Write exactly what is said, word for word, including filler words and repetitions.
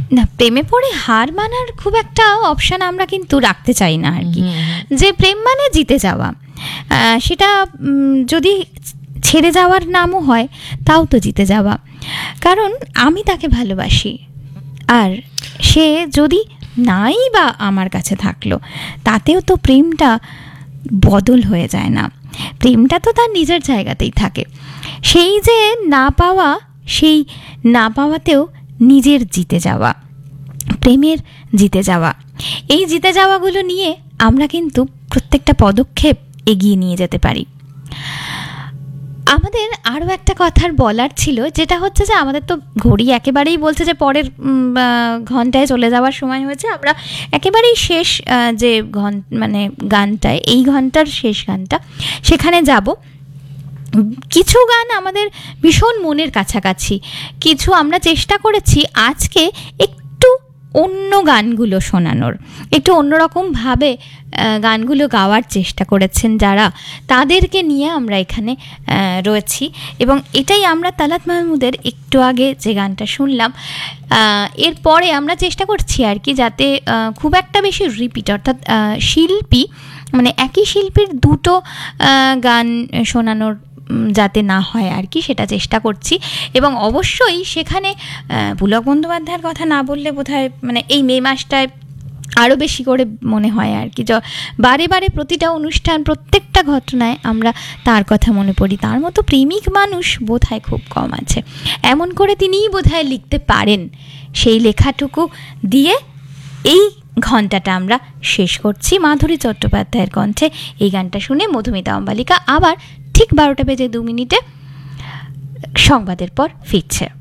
না, প্রেমে পড়ে হার মানার খুব একটা অপশান আমরা কিন্তু রাখতে চাই না আর কি। যে প্রেম মানে জিতে যাওয়া, সেটা যদি ছেড়ে যাওয়ার নামও হয় তাও তো জিতে যাওয়া। কারণ আমি তাকে ভালোবাসি, আর সে যদি নাই বা আমার কাছে থাকলো, তাতেও তো প্রেমটা বদল হয়ে যায় না। প্রেমটা তো তার নিজের জায়গাতেই থাকে। সেই যে না পাওয়া, সেই না পাওয়াতেও নিজের জিতে যাওয়া, প্রেমের জিতে যাওয়া, এই জিতে যাওয়াগুলো নিয়ে আমরা কিন্তু প্রত্যেকটা পদক্ষেপ এগিয়ে নিয়ে যেতে পারি। আমাদের আরও একটা কথার বলার ছিল, যেটা হচ্ছে যে আমাদের তো ঘড়ি একেবারেই বলছে যে পরের ঘন্টায় চলে যাওয়ার সময় হয়েছে। আমরা একেবারেই শেষ যে ঘন মানে গানটায়, এই ঘন্টার শেষ গানটা, সেখানে যাব। কিছু গান আমাদের ভীষণ মনের কাছাকাছি, কিছু আমরা চেষ্টা করেছি আজকে একটু অন্য গানগুলো শোনানোর, একটু অন্যরকমভাবে গানগুলো গাওয়ার চেষ্টা করেছেন যারা, তাদেরকে নিয়ে আমরা এখানে রয়েছি। এবং এটাই আমরা তালাত মাহমুদের একটু আগে যে গানটা শুনলাম, এরপরে আমরা চেষ্টা করছি আর কি, যাতে খুব একটা বেশি রিপিট, অর্থাৎ শিল্পী মানে একই শিল্পীর দুটো গান শোনানোর যাতে না হয় আর কি, সেটা চেষ্টা করছি। এবং অবশ্যই সেখানে পুলক বন্দ্যোপাধ্যায়ের কথা না বললে বোধহয় মানে এই মে মাসটায় আরও বেশি করে মনে হয় আর কি, বারে বারে প্রতিটা অনুষ্ঠান, প্রত্যেকটা ঘটনায় আমরা তার কথা মনে পড়ি। তার মতো প্রেমিক মানুষ বোধহয় খুব কম আছে, এমন করে তিনিই বোধহয় লিখতে পারেন। সেই লেখাটুকু দিয়ে এই ঘন্টাটা আমরা শেষ করছি মাধুরী চট্টোপাধ্যায়ের কণ্ঠে। এই গানটা শুনে মধুমিতা অম্বালিকা আবার ঠিক বারোটা বেজে দু মিনিটে সংবাদের পর ফিরছে।